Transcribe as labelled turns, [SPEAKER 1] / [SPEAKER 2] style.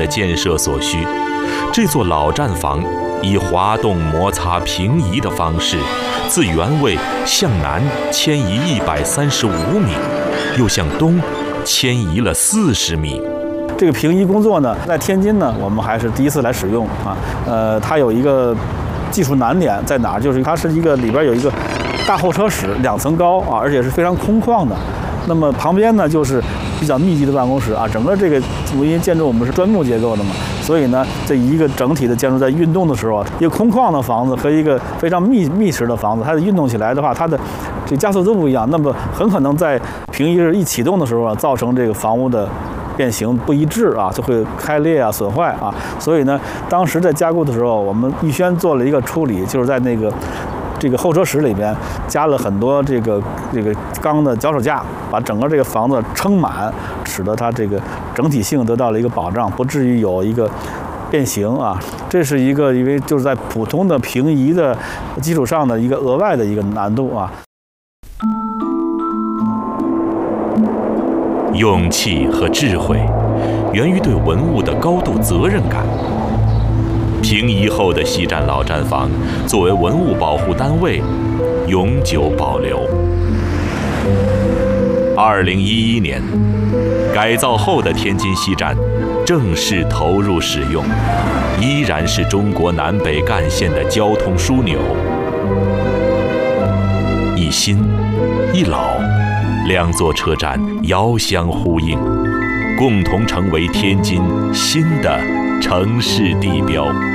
[SPEAKER 1] 的建设所需。这座老站房以滑动摩擦平移的方式，自原位向南迁移135米，又向东迁移了40米。
[SPEAKER 2] 这个平移工作呢，在天津呢，我们还是第一次来使用啊。它有一个技术难点在哪儿？就是它是一个里边有一个大候车室，2层高啊，而且是非常空旷的。那么旁边呢，就是比较密集的办公室啊。整个这个因为建筑我们是砖木结构的嘛，所以呢，这一个整体的建筑在运动的时候，一个空旷的房子和一个非常密实的房子，它的运动起来的话，它的这个加速度不一样，那么很可能在平移日一启动的时候啊，造成这个房屋的变形不一致啊，就会开裂啊、损坏啊。所以呢，当时在加固的时候，我们预先做了一个处理，就是在这个候车室里边加了很多这个钢的脚手架，把整个这个房子撑满，使得它这个整体性得到了一个保障，不至于有一个变形啊。这是一个因为就是在普通的平移的基础上的一个额外的一个难度啊。
[SPEAKER 1] 勇气和智慧源于对文物的高度责任感。平移后的西站老站房作为文物保护单位，永久保留。2011年，改造后的天津西站正式投入使用，依然是中国南北干线的交通枢纽。一新一老，两座车站遥相呼应，共同成为天津新的城市地标。